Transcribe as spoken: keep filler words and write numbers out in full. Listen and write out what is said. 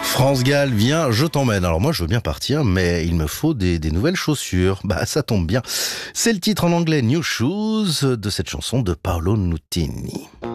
France Gall, viens, je t'emmène. Alors moi, je veux bien partir, mais il me faut des, des nouvelles chaussures. Bah, ça tombe bien. C'est le titre en anglais New Shoes de cette chanson de Paolo Nutini.